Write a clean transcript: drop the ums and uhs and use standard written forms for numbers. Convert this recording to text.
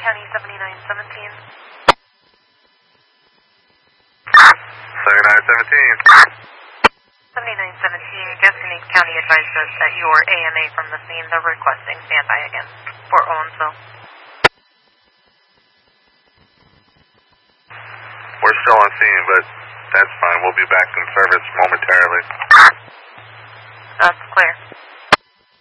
County 7917. 7917. 7917, Gasconade County advised us that you are AMA from the scene. They're requesting standby again for Owensville. We're still on scene, but that's fine. We'll be back in service momentarily. That's clear.